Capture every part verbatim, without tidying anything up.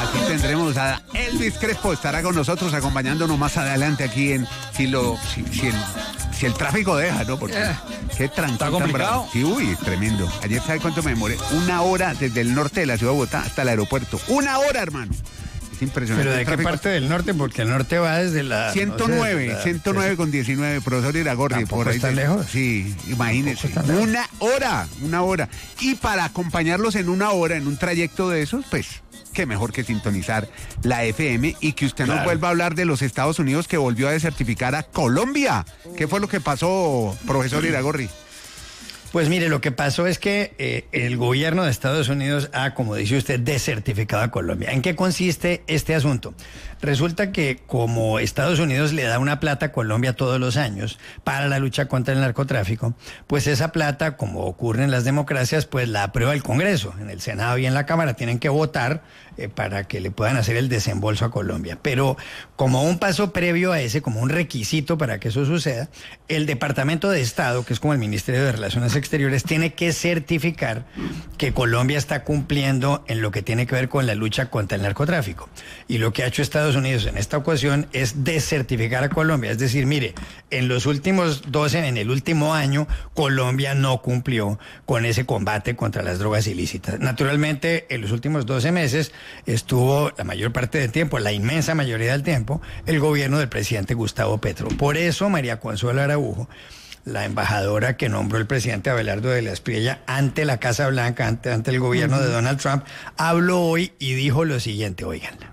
Aquí tendremos a Elvis Crespo, estará con nosotros acompañándonos más adelante aquí en si lo si, si el si el tráfico deja, ¿no? Porque eh, qué tranquilo. ¿Está complicado? Sí, uy, tremendo. Ayer, ¿sabe cuánto me demoré? Una hora desde el norte de la ciudad de Bogotá hasta el aeropuerto. Una hora, hermano. Es impresionante. ¿Pero de qué parte del norte? Porque el norte va desde la... ciento nueve, no sé, la, ciento nueve con diecinueve, profesor Iragorri. Por ahí. ¿Está lejos? Sí, imagínese. Lejos. Una hora, una hora. Y para acompañarlos en una hora, en un trayecto de esos, pues, qué mejor que sintonizar la F M y que usted Claro. nos vuelva a hablar de los Estados Unidos que volvió a desertificar a Colombia. ¿Qué fue lo que pasó, profesor Iragorri? Pues mire, lo que pasó es que eh, el gobierno de Estados Unidos ha, como dice usted, desertificado a Colombia. ¿En qué consiste este asunto? Resulta que como Estados Unidos le da una plata a Colombia todos los años para la lucha contra el narcotráfico, pues esa plata, como ocurre en las democracias, pues la aprueba el Congreso. En el Senado y en la Cámara tienen que votar eh, para que le puedan hacer el desembolso a Colombia. Pero como un paso previo a ese, como un requisito para que eso suceda, el Departamento de Estado, que es como el Ministerio de Relaciones Exteriores, tiene que certificar que Colombia está cumpliendo en lo que tiene que ver con la lucha contra el narcotráfico. Y lo que ha hecho Estados Unidos en esta ocasión es desertificar a Colombia. Es decir, mire, en los últimos doce, en el último año, Colombia no cumplió con ese combate contra las drogas ilícitas. Naturalmente, en los últimos doce meses estuvo la mayor parte del tiempo, la inmensa mayoría del tiempo, el gobierno del presidente Gustavo Petro. Por eso, María Consuelo Araujo, la embajadora que nombró el presidente Abelardo de la Espriella ante la Casa Blanca, ante, ante el gobierno uh-huh. de Donald Trump, habló hoy y dijo lo siguiente, oiganla.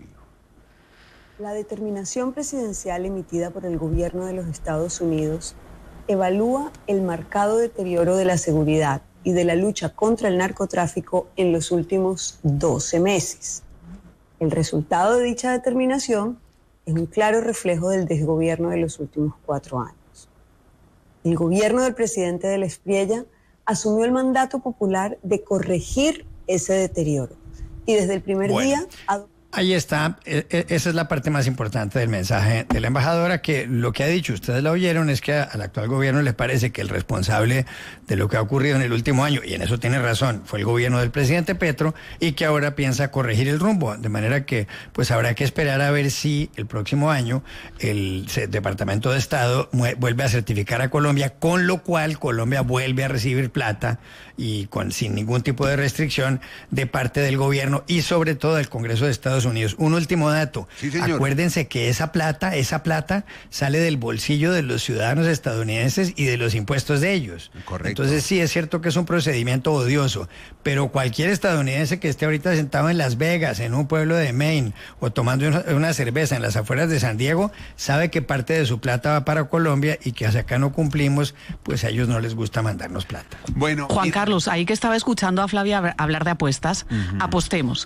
La determinación presidencial emitida por el gobierno de los Estados Unidos evalúa el marcado deterioro de la seguridad y de la lucha contra el narcotráfico en los últimos doce meses. El resultado de dicha determinación es un claro reflejo del desgobierno de los últimos cuatro años. El gobierno del presidente de la Espriella asumió el mandato popular de corregir ese deterioro y desde el primer bueno. día... Ahí está, esa es la parte más importante del mensaje de la embajadora, que lo que ha dicho, ustedes la oyeron, es que al actual gobierno le parece que el responsable de lo que ha ocurrido en el último año, y en eso tiene razón, fue el gobierno del presidente Petro, y que ahora piensa corregir el rumbo, de manera que pues habrá que esperar a ver si el próximo año el Departamento de Estado vuelve a certificar a Colombia, con lo cual Colombia vuelve a recibir plata y con sin ningún tipo de restricción de parte del gobierno y sobre todo del Congreso de Estados Unidos. Un último dato. Sí, señor. Acuérdense que esa plata, esa plata sale del bolsillo de los ciudadanos estadounidenses y de los impuestos de ellos. Correcto. Entonces sí, es cierto que es un procedimiento odioso, pero cualquier estadounidense que esté ahorita sentado en Las Vegas, en un pueblo de Maine, o tomando una, una cerveza en las afueras de San Diego, sabe que parte de su plata va para Colombia y que hacia acá no cumplimos, pues a ellos no les gusta mandarnos plata. Bueno, Juan y... Carlos, ahí que estaba escuchando a Flavia hablar de apuestas, uh-huh. apostemos.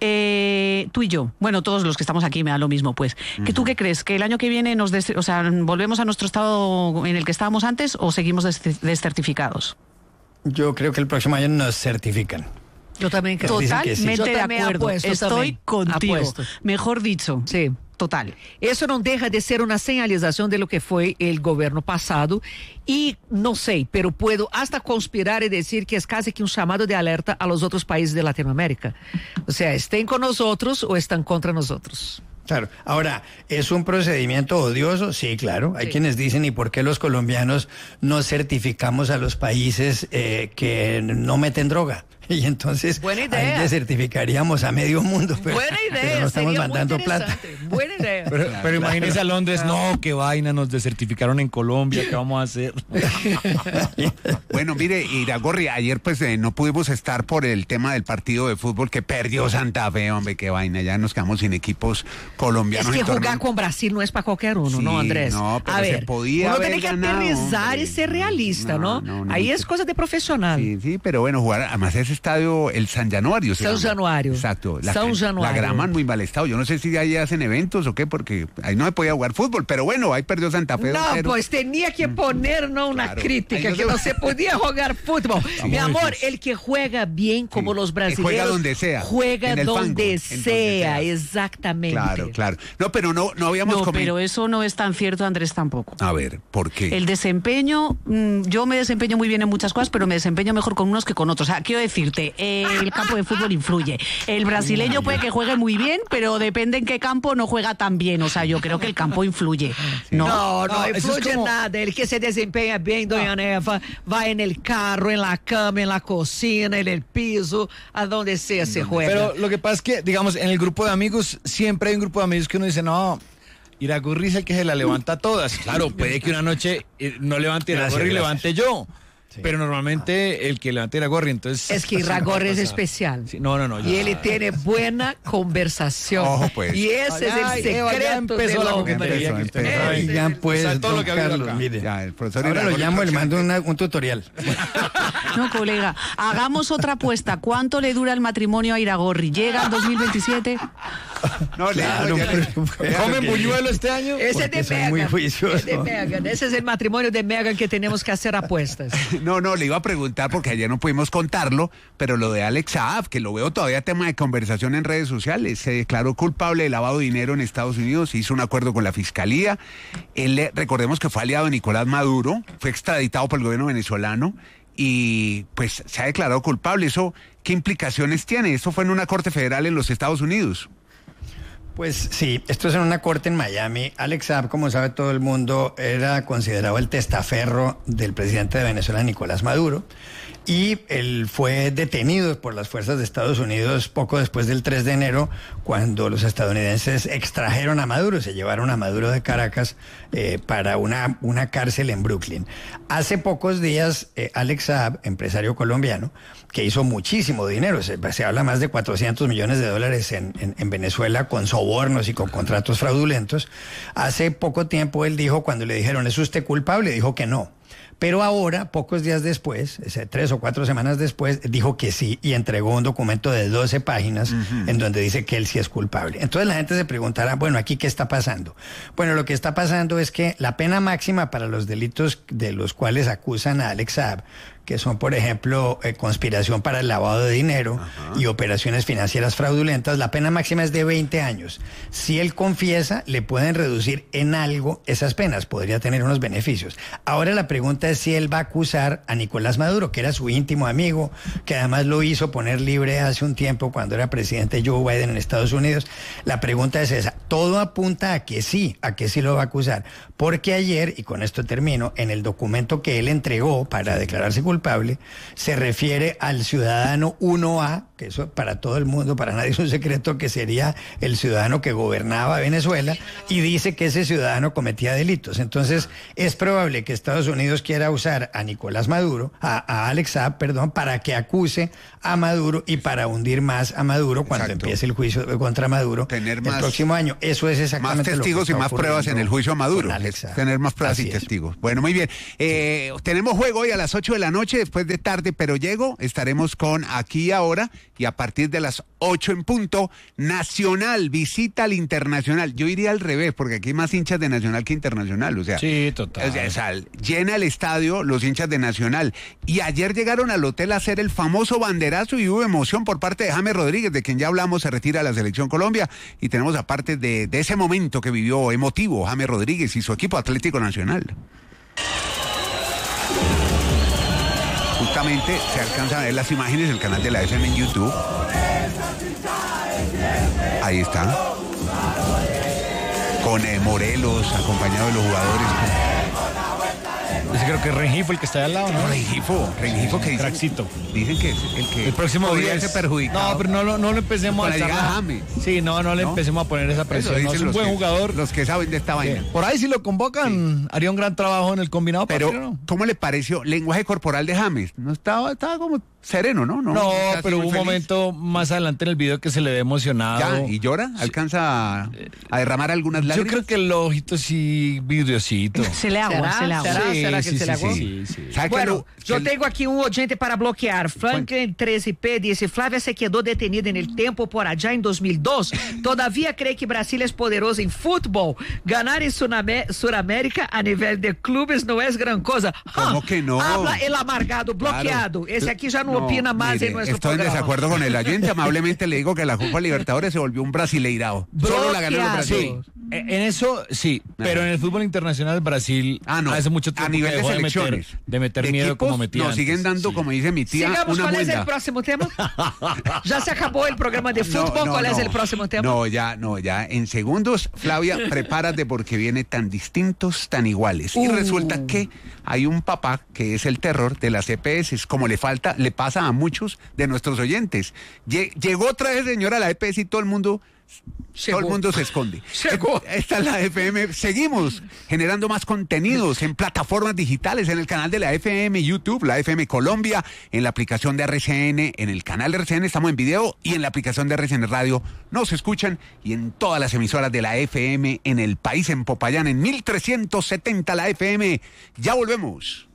Eh, tú y yo, bueno, todos los que estamos aquí me da lo mismo, pues. Uh-huh. ¿Que tú qué crees? ¿Que el año que viene nos des, o sea, volvemos a nuestro estado en el que estábamos antes o seguimos des- descertificados? Yo creo que el próximo año nos certifican. Yo también creo. Totalmente sí. de acuerdo. Apuesto, Estoy también. contigo. Apuesto. Mejor dicho. Sí. Total. Eso não deixa de ser uma señalização de lo que foi o governo passado e não sei, pero puedo hasta conspirar e dizer que é quase que um chamado de alerta a los outros países de Latinoamérica. O sea, estén con nosotros o están contra nosotros. Claro, ahora, ¿es un procedimiento odioso? Sí, claro. Hay sí. quienes dicen, ¿y por qué los colombianos no certificamos a los países eh, que no meten droga? Y entonces ahí desertificaríamos a medio mundo. Pero, Buena idea, pero no estamos sería mandando muy plata. Buena idea. Pero, pero claro. Imagínese a Londres, no, qué vaina, nos desertificaron en Colombia, ¿qué vamos a hacer? Bueno, mire, Iragorri, ayer pues eh, no pudimos estar por el tema del partido de fútbol que perdió Santa Fe, hombre, qué vaina, ya nos quedamos sin equipos colombianos. Es que jugar con Brasil no es para cualquier uno, sí, ¿no, Andrés? No, pero a se ver, podía uno haber tiene que ganado, aterrizar hombre. y ser realista, ¿no? no, no, no Ahí no, es cosa de profesional. Sí, sí, pero bueno, jugar, además ese estadio, el San Januario. San Januario. Exacto. La, San Januario. La grama en muy mal estado. Yo no sé si ahí hacen eventos o qué, porque ahí no se podía jugar fútbol, pero bueno, ahí perdió Santa Fe. No, pero... pues tenía que poner no una claro. crítica, no que se... no se podía jugar fútbol. Sí. Mi amor, el que juega bien como sí. los brasileños. Juega donde sea. Juega donde, fango, sea, donde sea, exactamente. Claro, claro. No, pero no, no habíamos No, comido. pero eso no es tan cierto, Andrés, tampoco. A ver, ¿por qué? El desempeño, mmm, yo me desempeño muy bien en muchas cosas, pero me desempeño mejor con unos que con otros. O sea, quiero decir, decirte. El campo de fútbol influye. El brasileño puede que juegue muy bien, pero depende en qué campo no juega tan bien. O sea, yo creo que el campo influye. No, no, no, No, eso influye es como- nada. El que se desempeña bien, doña Neva, va en el carro, en la cama, en la cocina, en el piso, a donde sea se juega. Pero lo que pasa es que, digamos, en el grupo de amigos, siempre hay un grupo de amigos que uno dice, no, Iragorri es el que se la levanta a todas. Claro, puede que una noche eh, no levante Gracias, Iragorri y gracias. levante yo. Pero normalmente el que levante Iragorri, entonces... Es que Iragorri es especial. Sí, no, no, no. Y ya. él tiene buena conversación. Ojo, pues. Y ese Ay, es el Eva, ya secreto empezó del la hombre. coquetería que usted Empezó, trae. empezó. Oigan, O pues, sea, todo don lo que ha habido Carlos, acá. mire. Ya, el profesor Ahora lo Iragorri llamo y le mando próximamente. una- un tutorial. No, colega. Hagamos otra apuesta. ¿Cuánto le dura el matrimonio a Iragorri? ¿Llega al dos mil veintisiete? No, le Claro, digo, ya le- pero- ¿Comen buñuelo este año? Ese es Porque de soy Megan. muy juicioso. Es de Megan. Ese es el matrimonio de Megan que tenemos que hacer apuestas. No, no, le iba a preguntar porque ayer no pudimos contarlo, pero lo de Alex Saab, que lo veo todavía tema de conversación en redes sociales, se declaró culpable de lavado de dinero en Estados Unidos, hizo un acuerdo con la fiscalía. Él, eh, recordemos que fue aliado de Nicolás Maduro, fue extraditado por el gobierno venezolano y pues se ha declarado culpable. ¿Eso qué implicaciones tiene? Esto fue en una corte federal en los Estados Unidos. Pues sí, esto es en una corte en Miami. Alex Saab, como sabe todo el mundo, era considerado el testaferro del presidente de Venezuela, Nicolás Maduro, y él fue detenido por las fuerzas de Estados Unidos poco después del tres de enero, cuando los estadounidenses extrajeron a Maduro, se llevaron a Maduro de Caracas eh, para una, una cárcel en Brooklyn. Hace pocos días, eh, Alex Saab, empresario colombiano, que hizo muchísimo dinero, se, se habla más de cuatrocientos millones de dólares en, en, en Venezuela con sobornos y con contratos fraudulentos. Hace poco tiempo él dijo, cuando le dijeron, ¿es usted culpable?, dijo que no. Pero ahora, pocos días después, ese, tres o cuatro semanas después, dijo que sí y entregó un documento de doce páginas uh-huh. en donde dice que él sí es culpable. Entonces la gente se preguntará, bueno, ¿aquí qué está pasando? Bueno, lo que está pasando es que la pena máxima para los delitos de los cuales acusan a Alex Saab, que son, por ejemplo, eh, conspiración para el lavado de dinero uh-huh. y operaciones financieras fraudulentas, la pena máxima es de veinte años. Si él confiesa, le pueden reducir en algo esas penas, podría tener unos beneficios. Ahora la pregunta es si él va a acusar a Nicolás Maduro, que era su íntimo amigo, que además lo hizo poner libre hace un tiempo cuando era presidente Joe Biden en Estados Unidos. La pregunta es esa. Todo apunta a que sí, a que sí lo va a acusar. Porque ayer, y con esto termino, en el documento que él entregó para declararse culpable, culpable, se refiere al ciudadano uno A, que eso para todo el mundo, para nadie es un secreto, que sería el ciudadano que gobernaba Venezuela, y dice que ese ciudadano cometía delitos. Entonces, es probable que Estados Unidos quiera usar a Nicolás Maduro, a, a Alex Saab, perdón, para que acuse a Maduro y para hundir más a Maduro cuando Exacto. empiece el juicio contra Maduro tener el más, próximo año. Eso es exactamente más testigos lo que y más pruebas en el juicio a Maduro. Tener más pruebas Así y testigos. Es. Bueno, muy bien. Eh, sí. Tenemos juego hoy a las ocho de la noche, después de tarde, pero llego. Estaremos con Aquí y Ahora y a partir de las ocho en punto, Nacional, visita al Internacional. Yo iría al revés, porque aquí hay más hinchas de Nacional que Internacional. O sea, sí, total. O sea, o sea, llena el estadio los hinchas de Nacional. Y ayer llegaron al hotel a hacer el famoso banderazo y hubo emoción por parte de James Rodríguez, de quien ya hablamos, se retira a la Selección Colombia. Y tenemos aparte de, de ese momento que vivió emotivo James Rodríguez y su equipo Atlético Nacional. Justamente se alcanzan a ver las imágenes del canal de la F M en YouTube. Ahí están. Con eh, Morelos, acompañado de los jugadores. Ese creo que es Rengifo el que está ahí al lado, ¿no? Rengifo, Rengifo que dicen, Traxito. Dicen que es el que el próximo día es perjudicado. No, pero no, no, no le empecemos con a la estar llegada James. Sí, no, no le ¿No? empecemos a poner esa presión. No, es un buen que, jugador. Los que saben de esta vaina. Por ahí si lo convocan, sí. haría un gran trabajo en el combinado. Pero, partido, ¿no? ¿cómo le pareció lenguaje corporal de James? No estaba, estaba como sereno, ¿no? No, no pero hubo un momento más adelante en el video que se le ve emocionado. ¿Ya? ¿Y llora? ¿Alcanza a, a derramar algunas lágrimas? Yo creo que el ojito sí, vidriosito. Se le agua, ¿Será? se le agua. ¿Será? Sí, ¿Será que sí, se le agua? Sí, sí, sí. Bueno, lo, yo el... tengo aquí un oyente para bloquear. Franklin treze P dice, Flávia se quedó detenida en el tiempo por allá en dos mil dos. Todavía cree que Brasil es poderoso en fútbol. Ganar en Sudamérica a nivel de clubes no es gran cosa. ¿Cómo que no? Habla el amargado, bloqueado. Claro. Ese aquí ya no, no opina más mire, en nuestro estoy programa. en desacuerdo con el oyente. Amablemente le digo que la Copa Libertadores se volvió un brasileirao. Solo la ganaron los brasileños. Sí. Eh, En eso sí, pero en el fútbol internacional Brasil Ah, no. hace mucho tiempo a nivel que de dejó de meter, selecciones. de meter De miedo equipos, como metía nos antes. siguen dando, Sí. como dice mi tía, Sigamos, una ¿cuál es el muenda. próximo tema? Ya se acabó el programa de No, fútbol, no, ¿cuál es no. el próximo tema? No, ya, no, ya. En segundos, Flavia, prepárate porque viene tan distintos, tan iguales. Y Uh. resulta que hay un papá que es el terror de las E P S, como le falta, le pasa a muchos de nuestros oyentes. Lle- Llegó otra vez, señora, a la E P S y todo el mundo... Llegó. Todo el mundo se esconde. Llegó. Esta es la F M. Seguimos generando más contenidos en plataformas digitales, en el canal de la F M YouTube, la F M Colombia, en la aplicación de R C N, en el canal de R C N estamos en video y en la aplicación de R C N Radio nos escuchan y en todas las emisoras de la F M en el país, en Popayán, en mil trescientos setenta la F M. Ya volvemos.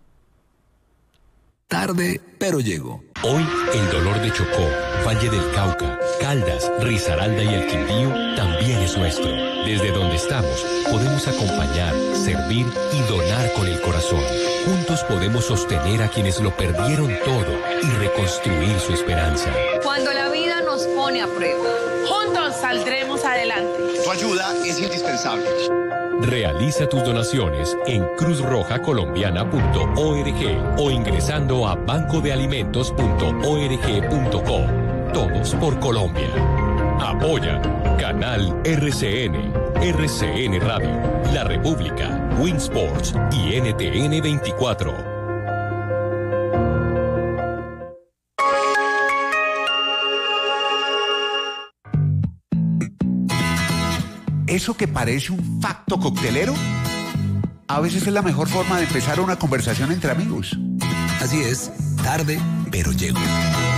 Tarde, pero llego. Hoy el dolor de Chocó, Valle del Cauca, Caldas, Risaralda y el Quindío también es nuestro. Desde donde estamos podemos acompañar, servir y donar con el corazón. Juntos podemos sostener a quienes lo perdieron todo y reconstruir su esperanza. Cuando la vida nos pone a prueba, Juntos saldremos adelante. Tu ayuda es indispensable. Realiza tus donaciones en cruz roja colombiana punto org o ingresando a banco de alimentos punto org punto co. Todos por Colombia. Apoya Canal R C N, R C N Radio, La República, Winsports y N T N veinticuatro. Eso que parece un facto coctelero, a veces es la mejor forma de empezar una conversación entre amigos. Así es, tarde, pero llego.